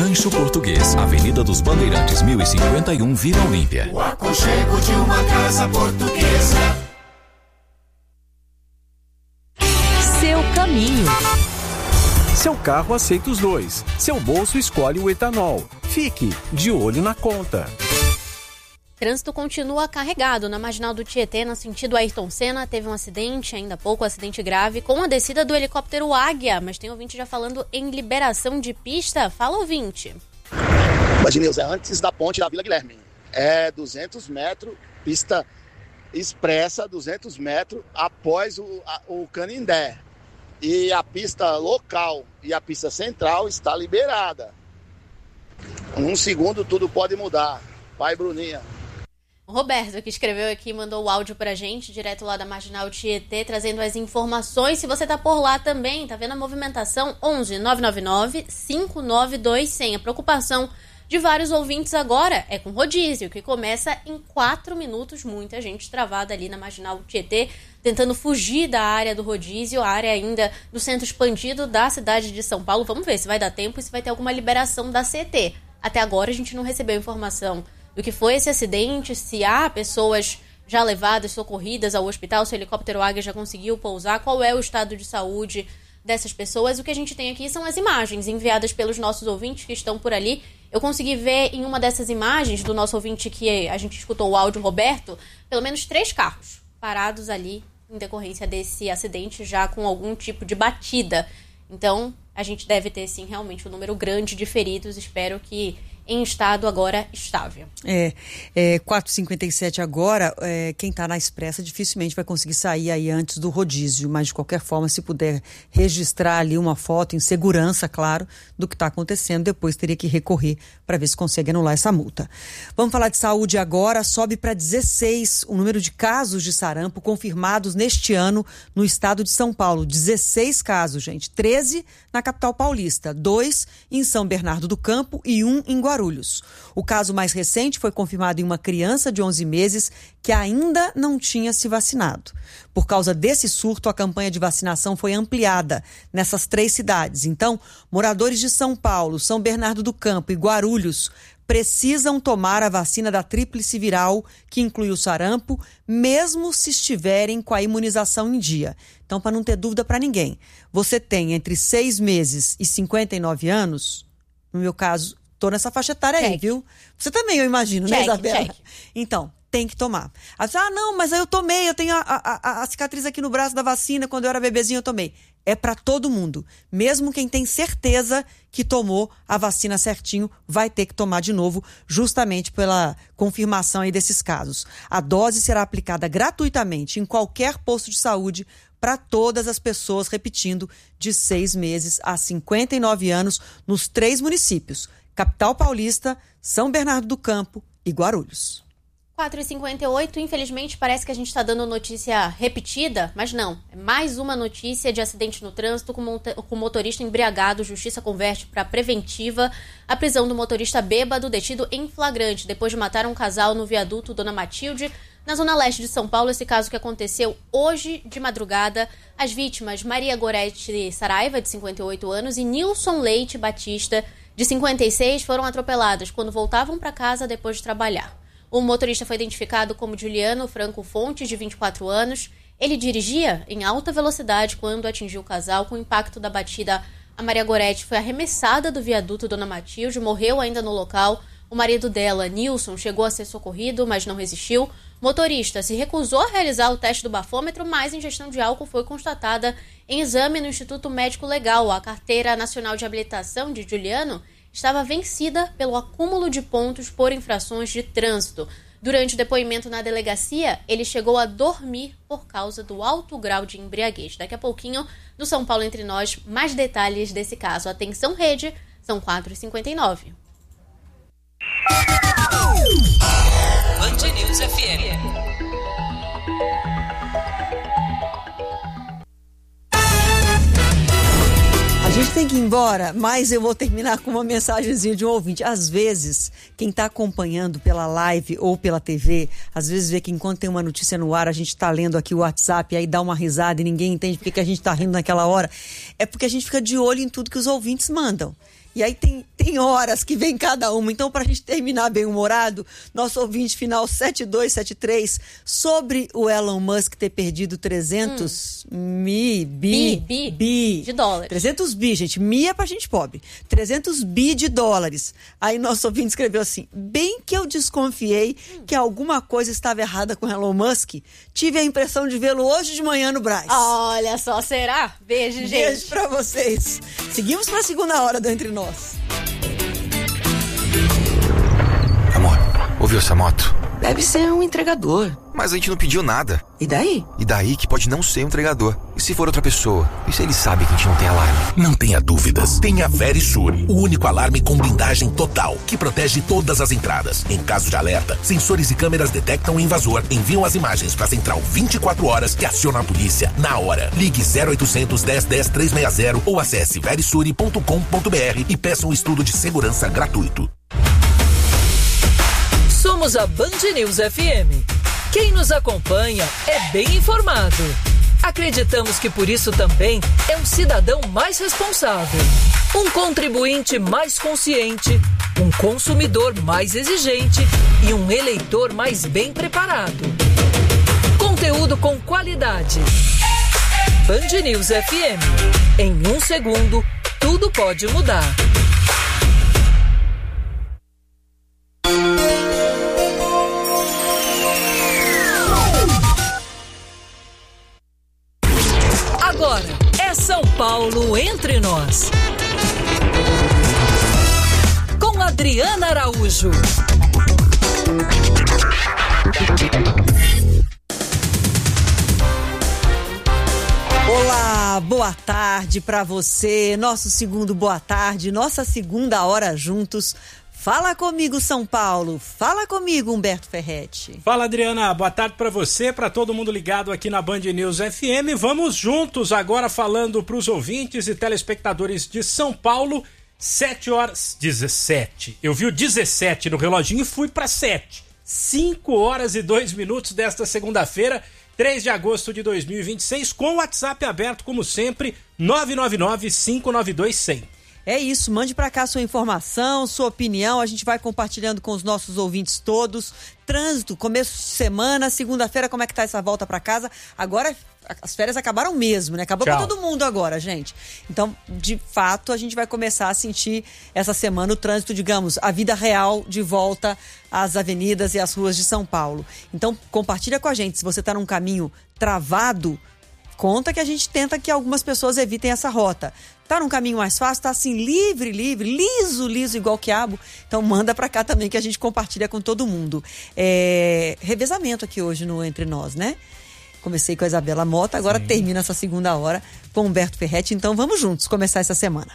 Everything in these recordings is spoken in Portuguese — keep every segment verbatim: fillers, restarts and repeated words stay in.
Rancho Português, Avenida dos Bandeirantes, mil e cinquenta e um, Vila Olímpia. O aconchego de uma casa portuguesa. Seu caminho. Seu carro aceita os dois. Seu bolso escolhe o etanol. Fique de olho na conta. Trânsito continua carregado na Marginal do Tietê, no sentido Ayrton Senna. Teve um acidente, ainda há pouco, um acidente grave, com a descida do helicóptero Águia. Mas tem ouvinte já falando em liberação de pista. Fala, ouvinte. Imagineuza, é antes da ponte da Vila Guilherme. É duzentos metros, pista expressa, duzentos metros após o, a, o Canindé. E a pista local e a pista central está liberada. Num segundo tudo pode mudar. Pai Bruninha. O Roberto, que escreveu aqui, mandou o áudio pra gente, direto lá da Marginal Tietê, trazendo as informações. Se você tá por lá também, tá vendo a movimentação, onze nove nove nove, cinco nove dois zero zero. A preocupação de vários ouvintes agora é com rodízio, que começa em quatro minutos. Muita gente travada ali na Marginal Tietê, tentando fugir da área do rodízio, a área ainda do centro expandido da cidade de São Paulo. Vamos ver se vai dar tempo e se vai ter alguma liberação da C E T. Até agora a gente não recebeu informação do que foi esse acidente, se há pessoas já levadas, socorridas ao hospital, se o helicóptero Águia já conseguiu pousar, qual é o estado de saúde dessas pessoas. O que a gente tem aqui são as imagens enviadas pelos nossos ouvintes que estão por ali. Eu consegui ver em uma dessas imagens do nosso ouvinte que a gente escutou o áudio, Roberto, pelo menos três carros parados ali em decorrência desse acidente, já com algum tipo de batida. Então, a gente deve ter, sim, realmente um número grande de feridos. Espero que em estado agora estável. É, é quatro e cinquenta e sete agora, é, quem está na Expressa dificilmente vai conseguir sair aí antes do rodízio, mas de qualquer forma, se puder registrar ali uma foto em segurança, claro, do que está acontecendo, depois teria que recorrer para ver se consegue anular essa multa. Vamos falar de saúde agora, sobe para dezesseis o número de casos de sarampo confirmados neste ano no estado de São Paulo. dezesseis casos, gente, treze na capital paulista, dois em São Bernardo do Campo e um em Guarulhos. O caso mais recente foi confirmado em uma criança de onze meses que ainda não tinha se vacinado. Por causa desse surto, a campanha de vacinação foi ampliada nessas três cidades. Então, moradores de São Paulo, São Bernardo do Campo e Guarulhos precisam tomar a vacina da tríplice viral, que inclui o sarampo, mesmo se estiverem com a imunização em dia. Então, para não ter dúvida para ninguém, você tem entre seis meses e cinquenta e nove anos, no meu caso, tô nessa faixa etária aí, viu? Você também, eu imagino, check, né, Isabela? Check. Então, tem que tomar. Ah, não, mas aí eu tomei, eu tenho a, a, a, a cicatriz aqui no braço da vacina, quando eu era bebezinho eu tomei. É para todo mundo. Mesmo quem tem certeza que tomou a vacina certinho, vai ter que tomar de novo, justamente pela confirmação aí desses casos. A dose será aplicada gratuitamente em qualquer posto de saúde para todas as pessoas, repetindo, de seis meses a cinquenta e nove anos, nos três municípios: Capital Paulista, São Bernardo do Campo e Guarulhos. quatro e cinquenta e oito, infelizmente parece que a gente está dando notícia repetida, mas não. É mais uma notícia de acidente no trânsito com, com motorista embriagado. Justiça converte para preventiva a prisão do motorista bêbado detido em flagrante depois de matar um casal no viaduto Dona Matilde, na zona leste de São Paulo. Esse caso que aconteceu hoje de madrugada. As vítimas, Maria Gorete Saraiva, de cinquenta e oito anos, e Nilson Leite Batista, de cinquenta e seis, foram atropeladas quando voltavam para casa depois de trabalhar. O motorista foi identificado como Juliano Franco Fontes, de vinte e quatro anos. Ele dirigia em alta velocidade quando atingiu o casal. Com o impacto da batida, a Maria Gorete foi arremessada do viaduto Dona Matilde, morreu ainda no local. O marido dela, Nilson, chegou a ser socorrido, mas não resistiu. O motorista se recusou a realizar o teste do bafômetro, mas ingestão de álcool foi constatada em exame no Instituto Médico Legal. A carteira nacional de habilitação de Juliano estava vencida pelo acúmulo de pontos por infrações de trânsito. Durante o depoimento na delegacia, ele chegou a dormir por causa do alto grau de embriaguez. Daqui a pouquinho, no São Paulo Entre Nós, mais detalhes desse caso. Atenção, rede, são quatro e cinquenta e nove. Band News F M. A gente tem que ir embora, mas eu vou terminar com uma mensagenzinha de um ouvinte. Às vezes, quem está acompanhando pela live ou pela T V, às vezes vê que enquanto tem uma notícia no ar, a gente está lendo aqui o WhatsApp, aí dá uma risada e ninguém entende porque que a gente está rindo naquela hora. É porque a gente fica de olho em tudo que os ouvintes mandam. E aí tem, tem horas que vem cada uma. Então, pra gente terminar bem-humorado, nosso ouvinte final sete dois sete três, sobre o Elon Musk ter perdido trezentos hum. mi, bi, bi, bi, bi, de dólares. trezentos bi, gente. Mi é pra gente pobre. trezentos bi de dólares. Aí nosso ouvinte escreveu assim: bem que eu desconfiei hum. que alguma coisa estava errada com o Elon Musk, tive a impressão de vê-lo hoje de manhã no Brás. Olha só, será? Beijo, gente. Beijo pra vocês. Seguimos pra segunda hora do Entre Nós. Amor, ouviu essa moto? Deve ser um entregador. Mas a gente não pediu nada. E daí? E daí que pode não ser um entregador. E se for outra pessoa? E se ele sabe que a gente não tem alarme? Não tenha dúvidas. Tenha a Verisure, o único alarme com blindagem total, que protege todas as entradas. Em caso de alerta, sensores e câmeras detectam o invasor, enviam as imagens para a central vinte e quatro horas e aciona a polícia na hora. Ligue zero oitocentos, dez, dez, trezentos e sessenta ou acesse verisure ponto com ponto b r e peça um estudo de segurança gratuito. Somos a Band News F M. Quem nos acompanha é bem informado. Acreditamos que por isso também é um cidadão mais responsável, um contribuinte mais consciente, um consumidor mais exigente e um eleitor mais bem preparado. Conteúdo com qualidade. Band News F M. Em um segundo, tudo pode mudar. Agora é São Paulo Entre Nós. Com Adriana Araújo. Olá, boa tarde para você. Nosso segundo boa tarde, nossa segunda hora juntos. Fala comigo, São Paulo. Fala comigo, Humberto Ferretti. Fala, Adriana. Boa tarde para você, para todo mundo ligado aqui na Band News F M. Vamos juntos agora falando para os ouvintes e telespectadores de São Paulo. sete horas dezessete. Eu vi o dezessete no reloginho e fui para sete. cinco horas e dois minutos desta segunda-feira, três de agosto de dois mil e vinte e seis, com o WhatsApp aberto, como sempre, nove nove nove, cinco nove dois, cem. É isso, mande para cá sua informação, sua opinião, a gente vai compartilhando com os nossos ouvintes todos. Trânsito, começo de semana, segunda-feira, como é que tá essa volta para casa? Agora as férias acabaram mesmo, né? Acabou para todo mundo agora, gente. Então, de fato, a gente vai começar a sentir essa semana o trânsito, digamos, a vida real de volta às avenidas e às ruas de São Paulo. Então, compartilha com a gente, se você tá num caminho travado, conta que a gente tenta que algumas pessoas evitem essa rota. Tá num caminho mais fácil, tá assim, livre, livre, liso, liso, igual quiabo. Então manda pra cá também que a gente compartilha com todo mundo. É... Revezamento aqui hoje no Entre Nós, né? Comecei com a Isabela Mota, agora Sim. termina essa segunda hora com o Humberto Ferretti. Então vamos juntos começar essa semana.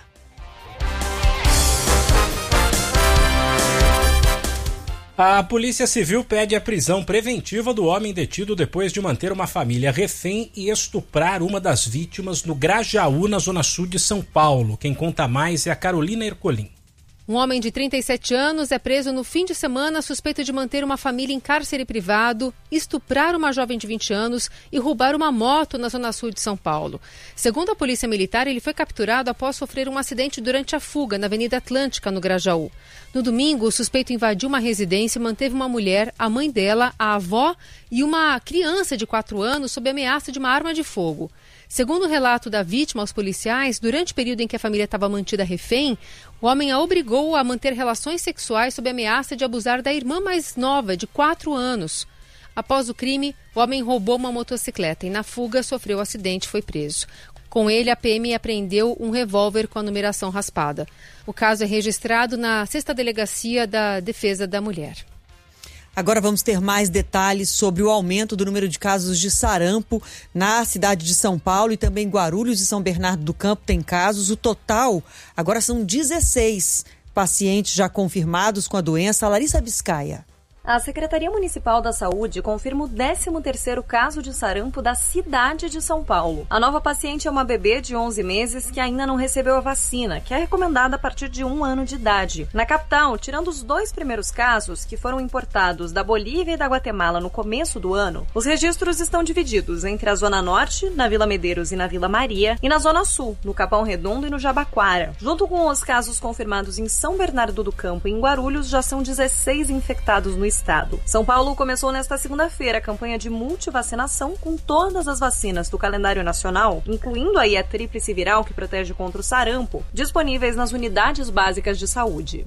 A Polícia Civil pede a prisão preventiva do homem detido depois de manter uma família refém e estuprar uma das vítimas no Grajaú, na zona sul de São Paulo. Quem conta mais é a Carolina Ercolim. Um homem de trinta e sete anos é preso no fim de semana suspeito de manter uma família em cárcere privado, estuprar uma jovem de vinte anos e roubar uma moto na zona sul de São Paulo. Segundo a Polícia Militar, ele foi capturado após sofrer um acidente durante a fuga na Avenida Atlântica, no Grajaú. No domingo, o suspeito invadiu uma residência e manteve uma mulher, a mãe dela, a avó e uma criança de quatro anos sob ameaça de uma arma de fogo. Segundo o relato da vítima aos policiais, durante o período em que a família estava mantida refém, o homem a obrigou a manter relações sexuais sob ameaça de abusar da irmã mais nova, de quatro anos. Após o crime, o homem roubou uma motocicleta e, na fuga, sofreu um acidente e foi preso. Com ele, a P M apreendeu um revólver com a numeração raspada. O caso é registrado na sexta Delegacia da Defesa da Mulher. Agora vamos ter mais detalhes sobre o aumento do número de casos de sarampo na cidade de São Paulo e também Guarulhos e São Bernardo do Campo tem casos. O total agora são dezesseis pacientes já confirmados com a doença. Larissa Biscaia. A Secretaria Municipal da Saúde confirma o décimo terceiro caso de sarampo da cidade de São Paulo. A nova paciente é uma bebê de onze meses que ainda não recebeu a vacina, que é recomendada a partir de um ano de idade. Na capital, tirando os dois primeiros casos, que foram importados da Bolívia e da Guatemala no começo do ano, os registros estão divididos entre a Zona Norte, na Vila Medeiros e na Vila Maria, e na Zona Sul, no Capão Redondo e no Jabaquara. Junto com os casos confirmados em São Bernardo do Campo e em Guarulhos, já são dezesseis infectados no estado. São Paulo começou nesta segunda-feira a campanha de multivacinação com todas as vacinas do calendário nacional, incluindo aí a tríplice viral que protege contra o sarampo, disponíveis nas unidades básicas de saúde.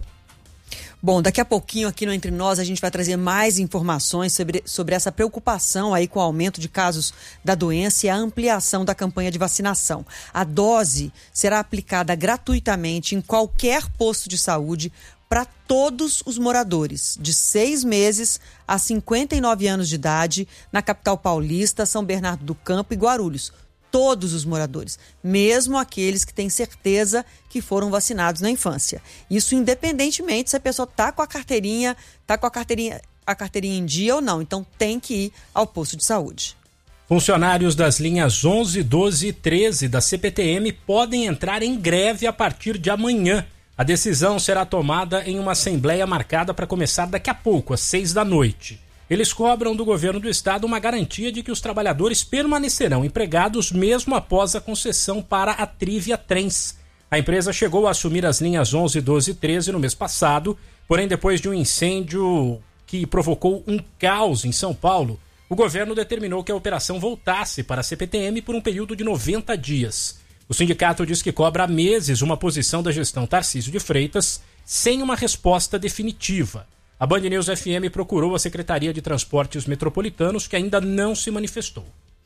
Bom, daqui a pouquinho aqui no Entre Nós a gente vai trazer mais informações sobre, sobre essa preocupação aí com o aumento de casos da doença e a ampliação da campanha de vacinação. A dose será aplicada gratuitamente em qualquer posto de saúde para todos os moradores de seis meses a cinquenta e nove anos de idade na capital paulista, São Bernardo do Campo e Guarulhos. Todos os moradores, mesmo aqueles que têm certeza que foram vacinados na infância. Isso independentemente se a pessoa está com a carteirinha, está com a carteirinha, a carteirinha em dia ou não. Então tem que ir ao posto de saúde. Funcionários das linhas onze, doze e treze da C P T M podem entrar em greve a partir de amanhã. A decisão será tomada em uma assembleia marcada para começar daqui a pouco, às seis da noite. Eles cobram do governo do estado uma garantia de que os trabalhadores permanecerão empregados mesmo após a concessão para a Trivia Trens. A empresa chegou a assumir as linhas onze, doze e treze no mês passado, porém depois de um incêndio que provocou um caos em São Paulo, o governo determinou que a operação voltasse para a C P T M por um período de noventa dias. O sindicato diz que cobra há meses uma posição da gestão Tarcísio de Freitas sem uma resposta definitiva. A Band News F M procurou a Secretaria de Transportes Metropolitanos, que ainda não se manifestou.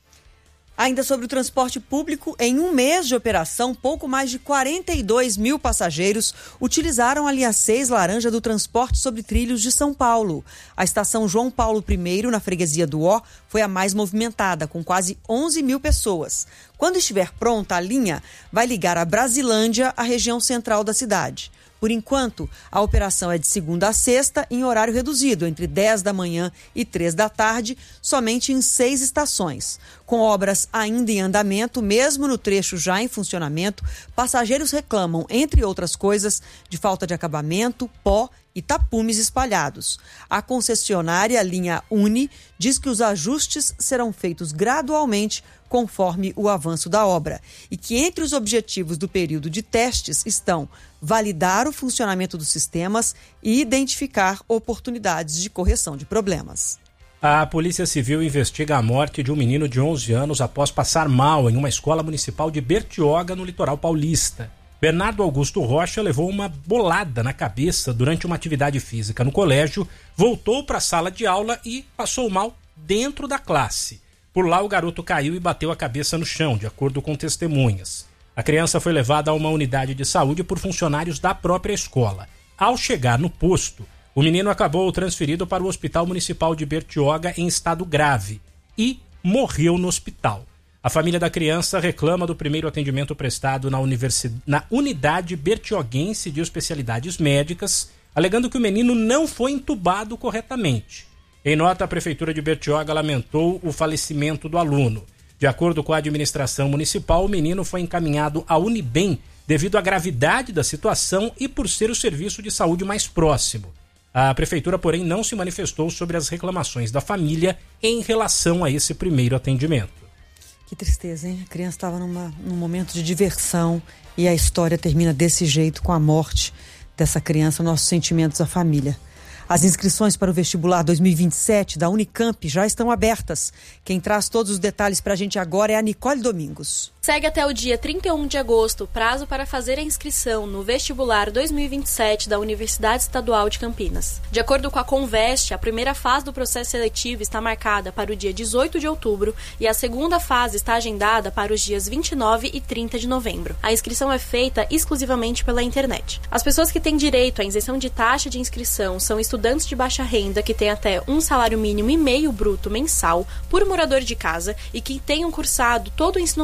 Ainda sobre o transporte público, em um mês de operação, pouco mais de quarenta e dois mil passageiros utilizaram a linha seis laranja do transporte sobre trilhos de São Paulo. A estação João Paulo I, na freguesia do Ó, foi a mais movimentada, com quase onze mil pessoas. Quando estiver pronta, a linha vai ligar a Brasilândia à região central da cidade. Por enquanto, a operação é de segunda a sexta, em horário reduzido, entre dez da manhã e três da tarde, somente em seis estações. Com obras ainda em andamento, mesmo no trecho já em funcionamento, passageiros reclamam, entre outras coisas, de falta de acabamento, pó e tapumes espalhados. A concessionária linha Uni diz que os ajustes serão feitos gradualmente conforme o avanço da obra e que entre os objetivos do período de testes estão validar o funcionamento dos sistemas e identificar oportunidades de correção de problemas. A Polícia Civil investiga a morte de um menino de onze anos após passar mal em uma escola municipal de Bertioga, no litoral paulista. Bernardo Augusto Rocha levou uma bolada na cabeça durante uma atividade física no colégio, voltou para a sala de aula e passou mal dentro da classe. Por lá, o garoto caiu e bateu a cabeça no chão, de acordo com testemunhas. A criança foi levada a uma unidade de saúde por funcionários da própria escola. Ao chegar no posto, o menino acabou transferido para o Hospital Municipal de Bertioga em estado grave e morreu no hospital. A família da criança reclama do primeiro atendimento prestado na, universi... na Unidade Bertioguense de Especialidades Médicas, alegando que o menino não foi entubado corretamente. Em nota, a Prefeitura de Bertioga lamentou o falecimento do aluno. De acordo com a administração municipal, o menino foi encaminhado à Unibem devido à gravidade da situação e por ser o serviço de saúde mais próximo. A Prefeitura, porém, não se manifestou sobre as reclamações da família em relação a esse primeiro atendimento. Que tristeza, hein? A criança estava numa, num momento de diversão e a história termina desse jeito, com a morte dessa criança. Nossos sentimentos à família. As inscrições para o vestibular dois mil e vinte e sete da Unicamp já estão abertas. Quem traz todos os detalhes para a gente agora é a Nicole Domingos. Segue até o dia trinta e um de agosto o prazo para fazer a inscrição no vestibular dois mil e vinte e sete da Universidade Estadual de Campinas. De acordo com a Conveste, a primeira fase do processo seletivo está marcada para o dia dezoito de outubro e a segunda fase está agendada para os dias vinte e nove e trinta de novembro. A inscrição é feita exclusivamente pela internet. As pessoas que têm direito à isenção de taxa de inscrição são estudantes de baixa renda que têm até um salário mínimo e meio bruto mensal por morador de casa e que tenham cursado todo o ensino médio em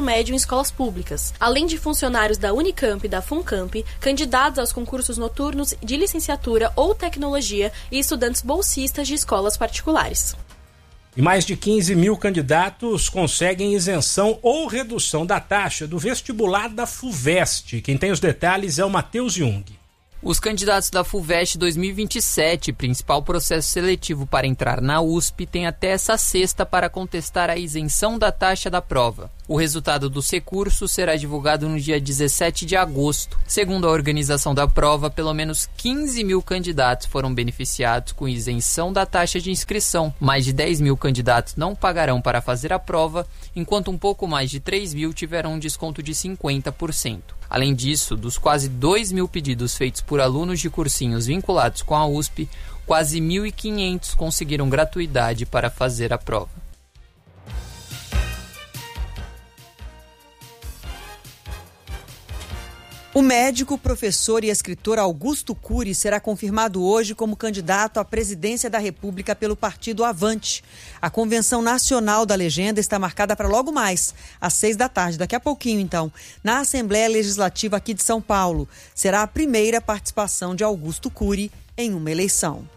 escolas públicas, além de funcionários da Unicamp e da Funcamp, candidatos aos concursos noturnos de licenciatura ou tecnologia e estudantes bolsistas de escolas particulares. E mais de quinze mil candidatos conseguem isenção ou redução da taxa do vestibular da FUVEST. Quem tem os detalhes é o Matheus Jung. Os candidatos da FUVEST dois mil e vinte e sete, principal processo seletivo para entrar na U S P, têm até essa sexta para contestar a isenção da taxa da prova. O resultado dos recursos será divulgado no dia dezessete de agosto. Segundo a organização da prova, pelo menos quinze mil candidatos foram beneficiados com isenção da taxa de inscrição. Mais de dez mil candidatos não pagarão para fazer a prova, enquanto um pouco mais de três mil tiveram um desconto de cinquenta por cento. Além disso, dos quase dois mil pedidos feitos por alunos de cursinhos vinculados com a U S P, quase mil e quinhentos conseguiram gratuidade para fazer a prova. O médico, professor e escritor Augusto Cury será confirmado hoje como candidato à presidência da República pelo partido Avante. A convenção nacional da legenda está marcada para logo mais, às seis da tarde, daqui a pouquinho então, na Assembleia Legislativa aqui de São Paulo. Será a primeira participação de Augusto Cury em uma eleição.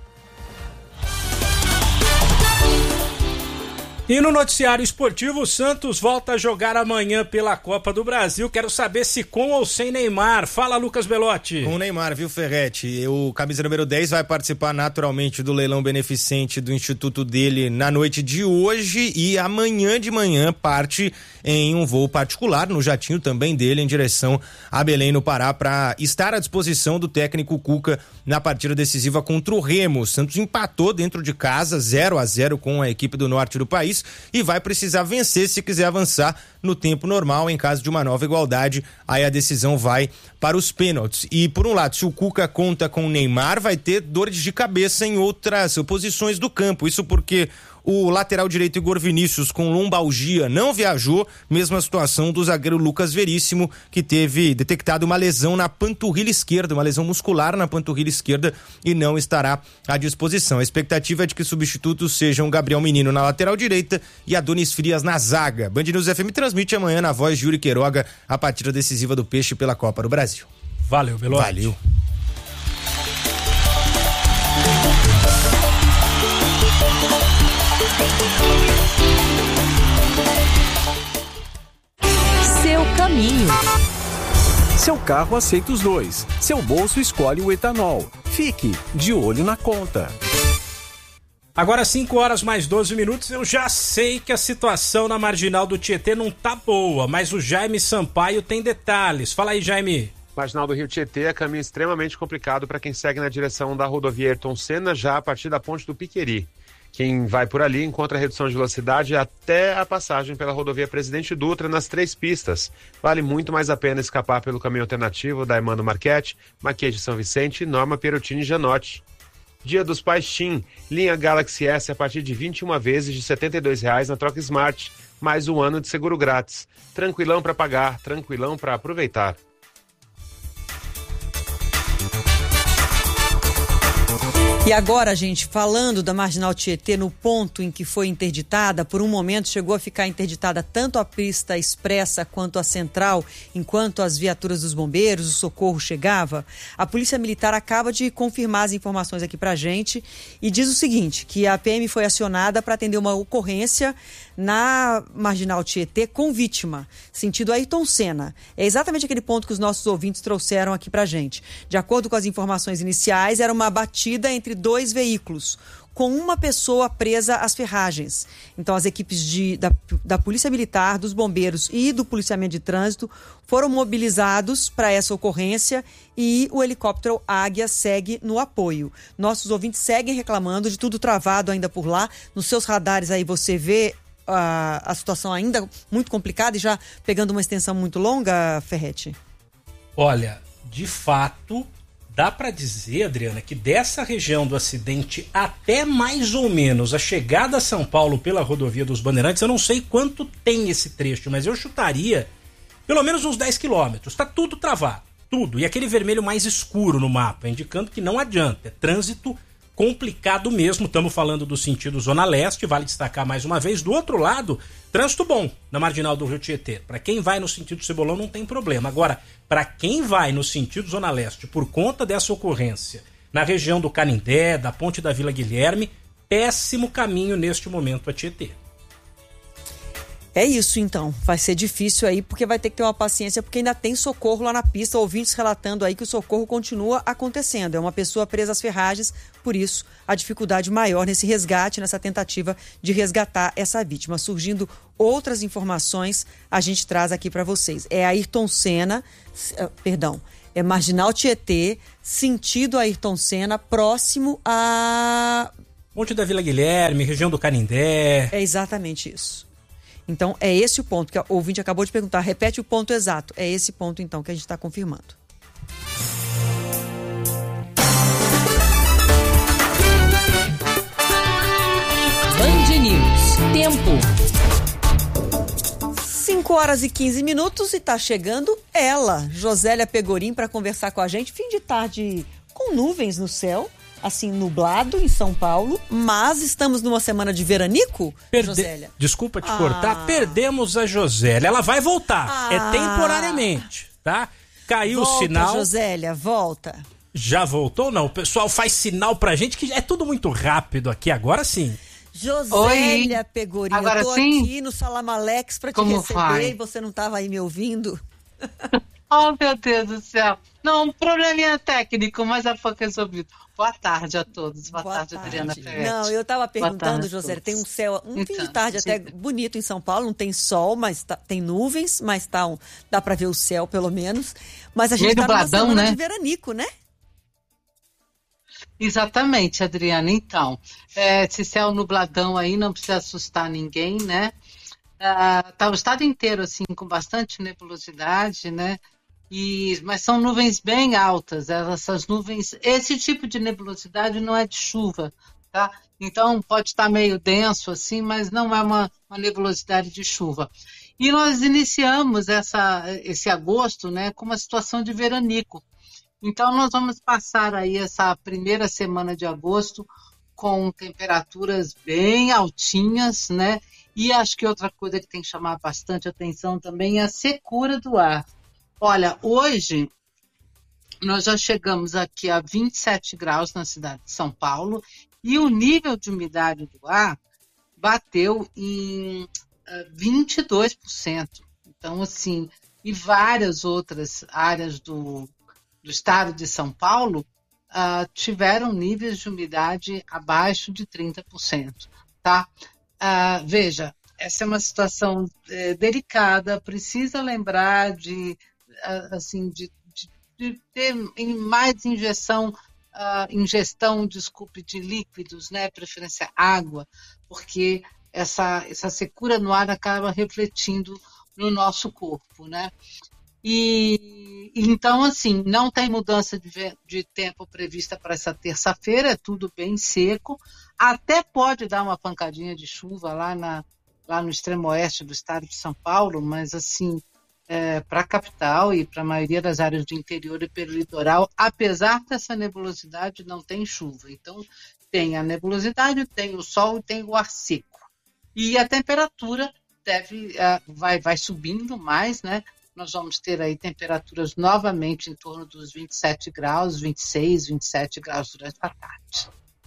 E no noticiário esportivo, o Santos volta a jogar amanhã pela Copa do Brasil. Quero saber se com ou sem Neymar. Fala, Lucas Belotti. Com o Neymar, viu, Ferretti? O camisa número dez vai participar naturalmente do leilão beneficente do instituto dele na noite de hoje e amanhã de manhã parte em um voo particular, no jatinho também dele, em direção a Belém, no Pará, para estar à disposição do técnico Cuca na partida decisiva contra o Remo. O Santos empatou dentro de casa, zero a zero com a equipe do norte do país, e vai precisar vencer se quiser avançar no tempo normal. Em caso de uma nova igualdade, aí a decisão vai para os pênaltis. E por um lado, se o Cuca conta com o Neymar, vai ter dores de cabeça em outras posições do campo. Isso porque o lateral direito Igor Vinícius, com lombalgia, não viajou. Mesma situação do zagueiro Lucas Veríssimo, que teve detectado uma lesão na panturrilha esquerda, uma lesão muscular na panturrilha esquerda, e não estará à disposição. A expectativa é de que substitutos sejam Gabriel Menino na lateral direita e Adonis Frias na zaga. Band News F M transmite amanhã na voz de Yuri Queiroga a partida decisiva do Peixe pela Copa do Brasil. Valeu, Belotti. Valeu. Seu caminho. Seu carro aceita os dois. Seu bolso escolhe o etanol. Fique de olho na conta. Agora cinco horas mais doze minutos, eu já sei que a situação na Marginal do Tietê não tá boa, mas o Jaime Sampaio tem detalhes. Fala aí, Jaime. Marginal do Rio Tietê é caminho extremamente complicado para quem segue na direção da rodovia Ayrton Senna, já a partir da ponte do Piqueri. Quem vai por ali encontra a redução de velocidade até a passagem pela rodovia Presidente Dutra nas três pistas. Vale muito mais a pena escapar pelo caminho alternativo da Emmanuel Marchetti, Maquia de São Vicente, Norma Perotini e Janotti. Dia dos Pais Tim, linha Galaxy S a partir de vinte e uma vezes de setenta e dois reais na troca Smart, mais um ano de seguro grátis. Tranquilão para pagar, tranquilão para aproveitar. E agora, gente, falando da Marginal Tietê, no ponto em que foi interditada, por um momento chegou a ficar interditada tanto a pista expressa quanto a central, enquanto as viaturas dos bombeiros, o socorro chegava. A Polícia Militar acaba de confirmar as informações aqui pra gente e diz o seguinte, que a P M foi acionada para atender uma ocorrência na Marginal Tietê com vítima, sentido Ayrton Senna. É exatamente aquele ponto que os nossos ouvintes trouxeram aqui pra gente. De acordo com as informações iniciais, era uma batida entre dois veículos, com uma pessoa presa às ferragens. Então, as equipes de, da, da Polícia Militar, dos bombeiros e do policiamento de trânsito foram mobilizados para essa ocorrência e o helicóptero Águia segue no apoio. Nossos ouvintes seguem reclamando de tudo travado ainda por lá. Nos seus radares aí você vê a, a situação ainda muito complicada e já pegando uma extensão muito longa, Ferretti? Olha, de fato, dá para dizer, Adriana, que dessa região do acidente até mais ou menos a chegada a São Paulo pela rodovia dos Bandeirantes, eu não sei quanto tem esse trecho, mas eu chutaria pelo menos uns dez quilômetros. Tá tudo travado, tudo. E aquele vermelho mais escuro no mapa, indicando que não adianta, é trânsito complicado mesmo. Estamos falando do sentido Zona Leste, vale destacar mais uma vez. Do outro lado, trânsito bom na Marginal do Rio Tietê. Para quem vai no sentido Cebolão não tem problema. Agora, para quem vai no sentido Zona Leste por conta dessa ocorrência, na região do Canindé, da Ponte da Vila Guilherme, péssimo caminho neste momento a Tietê. É isso, então. Vai ser difícil aí, porque vai ter que ter uma paciência, porque ainda tem socorro lá na pista. Ouvintes relatando aí que o socorro continua acontecendo. É uma pessoa presa às ferragens, por isso a dificuldade maior nesse resgate, nessa tentativa de resgatar essa vítima. Surgindo outras informações, a gente traz aqui para vocês. É Ayrton Senna, perdão, é Marginal Tietê, sentido Ayrton Senna, próximo a... Ponte da Vila Guilherme, região do Canindé. É exatamente isso. Então, é esse o ponto que o ouvinte acabou de perguntar. Repete o ponto exato. É esse ponto, então, que a gente está confirmando. Band News. Tempo. cinco horas e quinze minutos e está chegando ela, Josélia Pegorim, para conversar com a gente. Fim de tarde com nuvens no céu. Assim, nublado em São Paulo, mas estamos numa semana de veranico, Perde... Josélia? Desculpa te ah. cortar, perdemos a Josélia. Ela vai voltar, ah. é temporariamente, tá? Caiu volta, o sinal. Josélia, volta. Já voltou? Não, o pessoal faz sinal pra gente que é tudo muito rápido aqui, agora sim. Josélia Pegorim, agora eu tô sim? aqui no Salamalex pra te Como receber vai? E você não tava aí me ouvindo? Oh, meu Deus do céu. Não, um probleminha técnico, mas há pouco resolvido. Boa tarde a todos. Boa, Boa tarde, tarde, Adriana Ferretti. Não, eu estava perguntando, Josélia, tem um céu, um então, fim de tarde sim. até bonito em São Paulo, não tem sol, mas tá, tem nuvens, mas tá um, dá para ver o céu pelo menos. Mas a gente está numa semana né? de veranico, né? Exatamente, Adriana. Então, é, esse céu nubladão aí não precisa assustar ninguém, né? Ah, tá o estado inteiro assim com bastante nebulosidade, né? E, mas são nuvens bem altas, essas nuvens, esse tipo de nebulosidade não é de chuva, tá? Então pode estar meio denso assim, mas não é uma, uma nebulosidade de chuva. E nós iniciamos essa, esse agosto, né, com uma situação de veranico. Então nós vamos passar aí essa primeira semana de agosto com temperaturas bem altinhas, né? E acho que outra coisa que tem que chamar bastante atenção também é a secura do ar. Olha, hoje nós já chegamos aqui a vinte e sete graus na cidade de São Paulo e o nível de umidade do ar bateu em uh, vinte e dois por cento. Então, assim, e várias outras áreas do, do estado de São Paulo uh, tiveram níveis de umidade abaixo de trinta por cento, tá? Uh, veja, essa é uma situação é, delicada, precisa lembrar de assim, de, de, de ter mais injeção, uh, ingestão, desculpe, de líquidos, né, preferência água, porque essa, essa secura no ar acaba refletindo no nosso corpo, né? E então, assim, não tem mudança de, de tempo prevista para essa terça-feira, é tudo bem seco, até pode dar uma pancadinha de chuva lá, na, lá no extremo oeste do estado de São Paulo, mas assim, É, para a capital e para a maioria das áreas do interior e pelo litoral, apesar dessa nebulosidade, não tem chuva. Então, tem a nebulosidade, tem o sol e tem o ar seco. E a temperatura deve, uh, vai, vai subindo mais, né? Nós vamos ter aí temperaturas novamente em torno dos vinte e sete graus, vinte e seis, vinte e sete graus durante a tarde.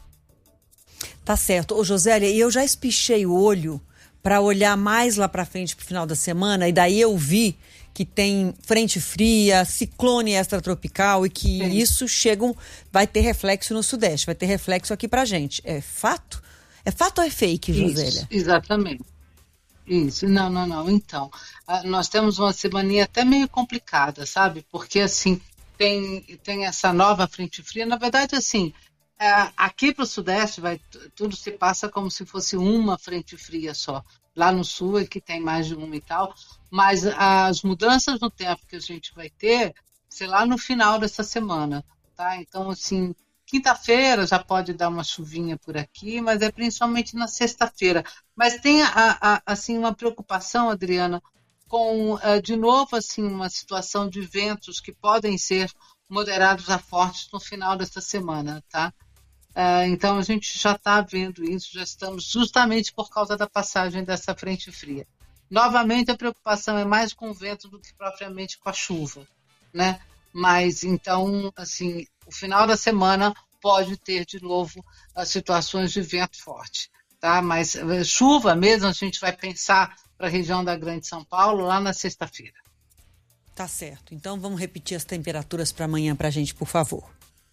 Tá certo. Ô, Josélia, e eu já espichei o olho para olhar mais lá para frente pro final da semana, e daí eu vi que tem frente fria, ciclone extratropical e que Sim. isso chega, vai ter reflexo no Sudeste, vai ter reflexo aqui pra gente. É fato? É fato ou é fake, Josélia? Isso, exatamente. Isso, não, não, não. Então, uh, nós temos uma semaninha até meio complicada, sabe? Porque, assim, tem, tem essa nova frente fria. Na verdade, assim, uh, aqui para o Sudeste vai, tudo se passa como se fosse uma frente fria só. Lá no Sul é que tem mais de uma e tal. Mas as mudanças no tempo que a gente vai ter, sei lá, no final dessa semana, tá? Então, assim, quinta-feira já pode dar uma chuvinha por aqui, mas é principalmente na sexta-feira. Mas tem, a, a, assim, uma preocupação, Adriana, com, uh, de novo, assim, uma situação de ventos que podem ser moderados a fortes no final dessa semana, tá? Uh, então a gente já está vendo isso, já estamos justamente por causa da passagem dessa frente fria. Novamente a preocupação é mais com o vento do que propriamente com a chuva, né? Mas então, assim, o final da semana pode ter de novo as situações de vento forte, tá? Mas uh, chuva mesmo a gente vai pensar para a região da Grande São Paulo lá na sexta-feira. Tá certo. Então vamos repetir as temperaturas para amanhã para a gente, por favor.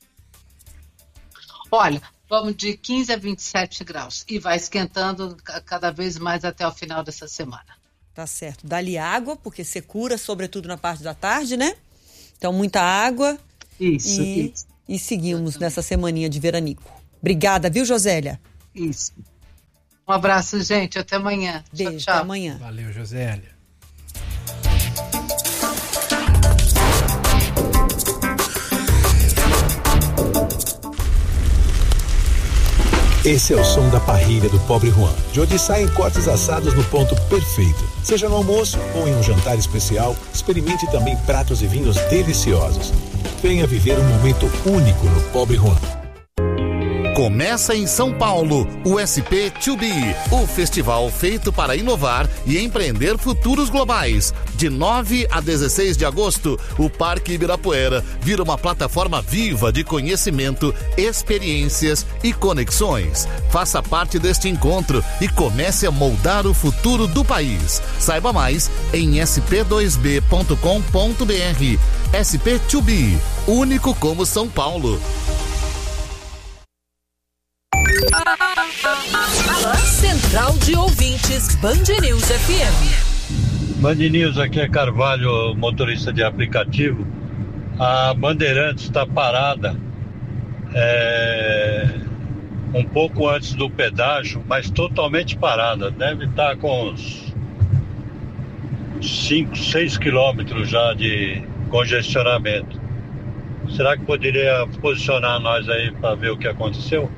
Olha, vamos de quinze a vinte e sete graus e vai esquentando cada vez mais até o final dessa semana. Tá certo. Dá-lhe água, porque secura, sobretudo na parte da tarde, né? Então, muita água. Isso, e, isso. E seguimos nessa semaninha de veranico. Obrigada, viu, Josélia? Isso. Um abraço, gente. Até amanhã. Beijo, tchau, tchau. Até amanhã. Valeu, Josélia. Esse é o som da parrilha do Pobre Juan, de onde saem cortes assados no ponto perfeito. Seja no almoço ou em um jantar especial, experimente também pratos e vinhos deliciosos. Venha viver um momento único no Pobre Juan. Começa em São Paulo, o S P dois B, o festival feito para inovar e empreender futuros globais. De nove a dezesseis de agosto, o Parque Ibirapuera vira uma plataforma viva de conhecimento, experiências e conexões. Faça parte deste encontro e comece a moldar o futuro do país. Saiba mais em s p dois b ponto com ponto b r. S P dois B, único como São Paulo. Central de Ouvintes Band News F M. Band News, aqui é Carvalho, motorista de aplicativo. A Bandeirantes está parada é, um pouco antes do pedágio, mas totalmente parada. Deve estar com uns cinco, seis quilômetros já de congestionamento. Será que poderia posicionar nós aí para ver o que aconteceu?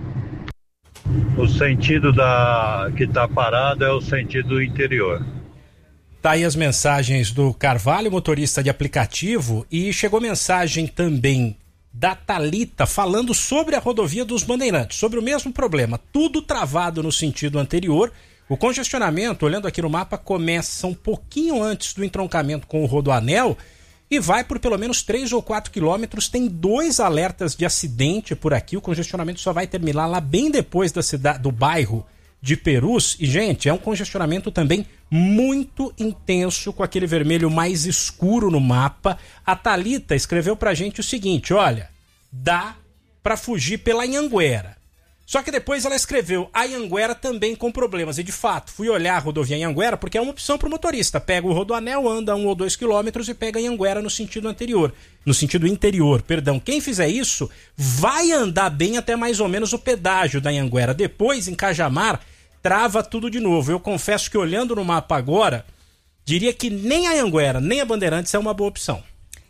O sentido da que está parado é o sentido interior. Tá aí as mensagens do Carvalho, motorista de aplicativo, e chegou mensagem também da Thalita falando sobre a rodovia dos Bandeirantes, sobre o mesmo problema, tudo travado no sentido anterior. O congestionamento, olhando aqui no mapa, começa um pouquinho antes do entroncamento com o Rodoanel e vai por pelo menos três ou quatro quilômetros. Tem dois alertas de acidente por aqui. O congestionamento só vai terminar lá bem depois da cidade, do bairro de Perus. E, gente, é um congestionamento também muito intenso, com aquele vermelho mais escuro no mapa. A Thalita escreveu pra gente o seguinte: olha, dá pra fugir pela Anhanguera. Só que depois ela escreveu a Anhanguera também com problemas. E de fato, fui olhar a rodovia Anhanguera porque é uma opção para o motorista. Pega o Rodoanel, anda um ou dois quilômetros e pega a Anhanguera no sentido anterior. No sentido interior, perdão. Quem fizer isso vai andar bem até mais ou menos o pedágio da Anhanguera. Depois, em Cajamar, trava tudo de novo. Eu confesso que olhando no mapa agora, diria que nem a Anhanguera, nem a Bandeirantes é uma boa opção.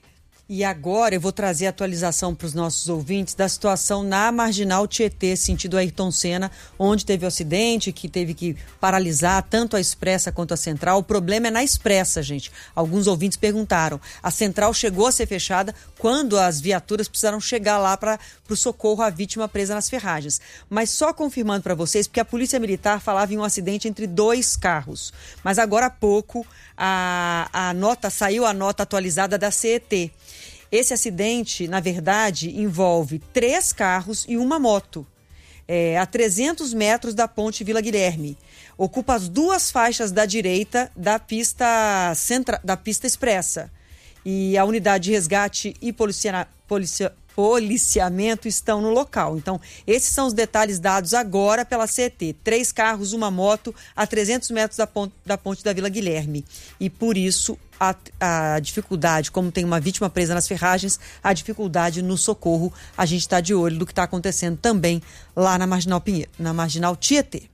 E agora eu vou trazer a atualização para os nossos ouvintes da situação na Marginal Tietê, sentido Ayrton Senna, onde teve o acidente, que teve que paralisar tanto a Expressa quanto a Central. O problema é na Expressa, gente. Alguns ouvintes perguntaram. A Central chegou a ser fechada quando as viaturas precisaram chegar lá para o socorro à vítima presa nas ferragens. Mas só confirmando para vocês, porque a Polícia Militar falava em um acidente entre dois carros. Mas agora há pouco a, a nota, saiu a nota atualizada da C E T. Esse acidente, na verdade, envolve três carros e uma moto, é, a trezentos metros da ponte Vila Guilherme. Ocupa as duas faixas da direita da pista, centra, da pista expressa. E a unidade de resgate e policia, policia, policiamento estão no local. Então, esses são os detalhes dados agora pela C E T. Três carros, uma moto, a trezentos metros da ponte, da ponte da Vila Guilherme. E por isso, a, a dificuldade, como tem uma vítima presa nas ferragens, a dificuldade no socorro. A gente está de olho do que está acontecendo também lá na Marginal Pinheiro, na Marginal Tietê.